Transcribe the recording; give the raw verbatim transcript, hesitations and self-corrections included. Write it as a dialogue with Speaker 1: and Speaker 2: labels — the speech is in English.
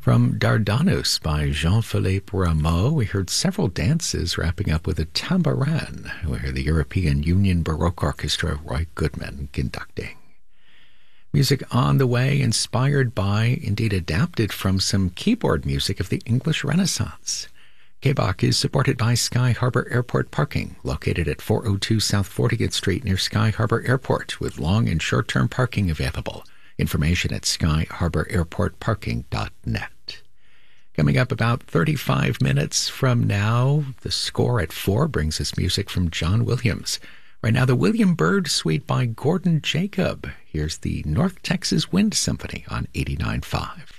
Speaker 1: From Dardanus by Jean-Philippe Rameau, we heard several dances, wrapping up with a tambourin, where the European Union Baroque Orchestra, Roy Goodman, conducting. Music on the way, inspired by, indeed adapted from, some keyboard music of the English Renaissance. K B O C is supported by Sky Harbor Airport Parking, located at four oh two South fortieth Street near Sky Harbor Airport, with long and short-term parking available. Information at sky harbor airport parking dot net. Coming up about thirty-five minutes from now, the score at four brings us music from John Williams. Right now, the William Byrd Suite by Gordon Jacob. Here's the North Texas Wind Symphony on eighty-nine point five.